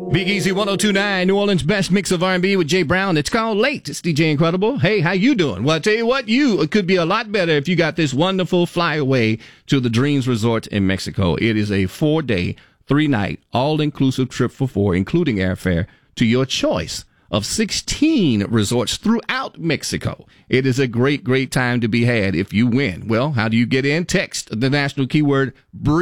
Big Easy 102.9, New Orleans' best mix of R&B with Jay Brown. It's called Late. It's DJ Incredible. Hey, how you doing? Well, I tell you what, it could be a lot better if you got this wonderful flyaway to the Dreams Resort in Mexico. It is a 4-day, 3-night, all-inclusive trip for 4, including airfare, to your choice of 16 resorts throughout Mexico. It is a great, great time to be had if you win. Well, how do you get in? Text the national keyword